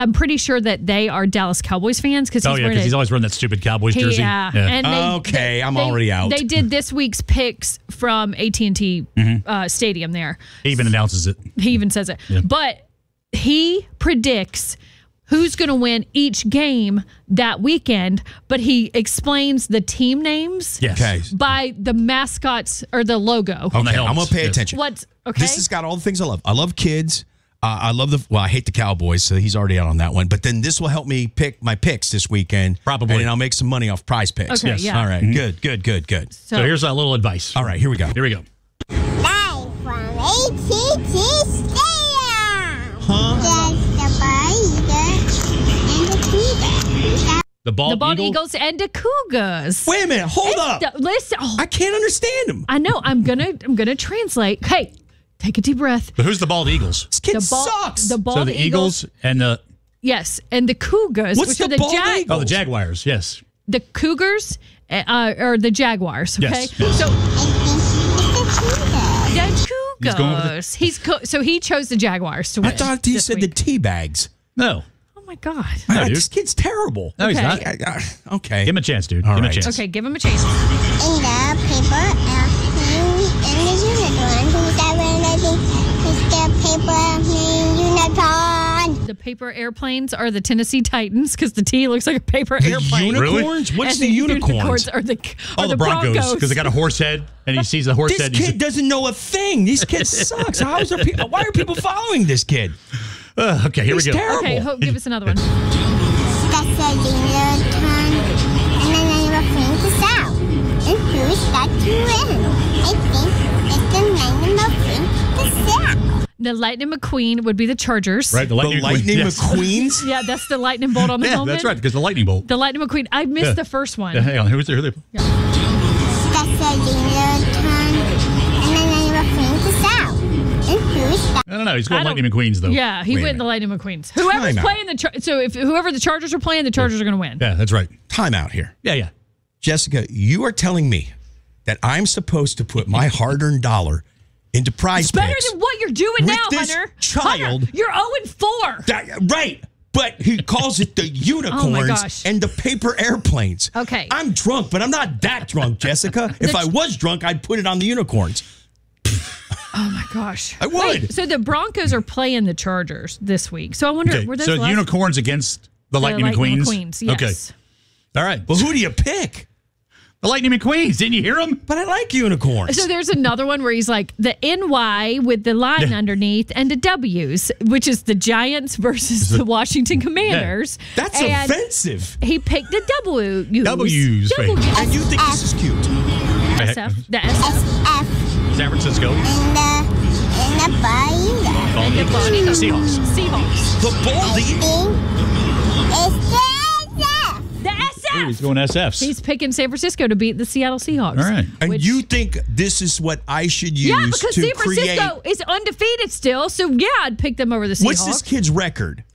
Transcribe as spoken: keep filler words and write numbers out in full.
I'm pretty sure that they are Dallas Cowboys fans because oh yeah, because he's always wearing that stupid Cowboys he, jersey. Yeah, yeah. And they, okay, they, I'm they, already out. They did this week's picks from A T and T mm-hmm. uh, Stadium. There, he even announces it. He even says it. Yeah. But he predicts who's going to win each game that weekend, but he explains the team names yes. okay. by the mascots or the logo. Okay, I'm going to pay yes. attention. What's okay? This has got all the things I love. I love kids. Uh, I love the, well, I hate the Cowboys, so he's already out on that one. But then this will help me pick my picks this weekend. Probably. And I'll make some money off prize picks. Okay, yes. yeah. All right, Mm-hmm. good, good, good, good. So, so here's a little advice. All right, here we go. Here we go. Live from A T and T Stadium. Huh? The bald The bald, the bald eagle? eagles and the Cougars. Wait a minute, hold up. The- listen, oh, I can't understand him. I know. I'm gonna. I'm gonna translate. Hey, take a deep breath. But who's the bald eagles? This kid The bald, sucks. The bald so the Eagles, and the Yes, and the Cougars, What's which the are the bald Jag- eagle? oh the Jaguars. Yes. the Cougars, uh, or the Jaguars. Okay, Yes, yes. so the He's going with Cougars. He's co- so he chose the Jaguars to win. I thought he this said week. the tea bags. No. Oh my god. No, Ah, dude. this kid's terrible. No, he's Okay. not. I- I- okay. Give him a chance, dude. All Give him right. a chance. Okay, give him a chance. In the paper, airplane, in the unicorn, who's ever living is the paper unicorn. The paper airplanes are the Tennessee Titans because the T looks like a paper The airplane. unicorns? What's And the unicorns? unicorns are the Oh, are the, the Broncos, because they got a horse head, and he sees the horse This head. he's kid doesn't know a thing. These kids sucks. How is there people? Why are people following this kid? Uh, okay, here He's we go. terrible. Okay, Hope, give us another one. That's a unicorn, and then they were playing to sound. And who's got to win? I think it's the Lightning McQueen to sound. The Lightning McQueen would be the Chargers. Right, the The Lightning, Lightning yes. McQueens? Yeah, that's the Lightning Bolt on the Yeah, helmet. that's right, because the Lightning Bolt. The Lightning McQueen. I missed Yeah. the first one. Yeah, hang on. Who's there? Who they? That's a unicorn, and then they were playing to sound. And who's got I don't know. He's going I don't- Lightning McQueen's, though. Yeah, he Wait a went the minute. Lightning McQueens. Whoever's Time out. playing the Char- so if whoever the Chargers are playing, the Chargers are going to win. Yeah, that's right. Time out here. Yeah, yeah. Jessica, you are telling me that I'm supposed to put my hard-earned dollar into prize It's better picks. than what you're doing With now, this Hunter. child- Hunter, you're zero and four. That- right. But he calls it the unicorns gosh. and the paper airplanes. Okay. I'm drunk, but I'm not that drunk, Jessica. If I was drunk, I'd put it on the unicorns. Oh my gosh. I would. Wait, so the Broncos are playing the Chargers this week. So I wonder Okay, were those so last- unicorns against the, the Lightning, McQueens? McQueens, yes. Okay. All right. Well, who do you pick? The Lightning McQueens. Didn't you hear them? But I like unicorns. So there's another one where he's like the N Y with the line Yeah. underneath and the W's, which is the Giants versus the Washington Commanders. That's And offensive. He picked the W. W's, W. right. And you think this is cute. S F. The S F. S F San Francisco. in the in the bayou? Bald The Eagles. Bald Eagles. Seahawks. Seahawks. The baldy. It's the S F. The S Ooh, F. he's going S Fs. He's picking San Francisco to beat the Seattle Seahawks. All right. And Which- you think this is what I should use Yeah, because to San create. Francisco is undefeated still. So yeah, I'd pick them over the Seahawks. What's this kid's record?